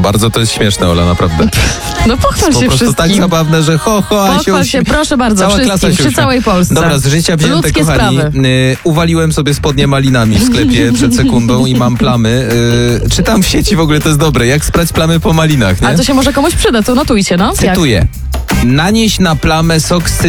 bardzo to jest śmieszne, Ola, naprawdę. No pochwal Po się prostu wszystkim. tak zabawne, że Pochwal się, proszę bardzo, Cała klasa wszystkim, się przy uśmiecha. całej Polsce. Dobra, z życia wzięte, Ludzkie kochani. sprawy. Uwaliłem sobie spodnie malinami w sklepie przed sekundą i mam plamy. Czytam w sieci w ogóle, to jest dobre. Jak sprać plamy po malinach, nie? Ale to się może komuś przyda, to notujcie, no. Cytuję. Nanieś na plamę sok z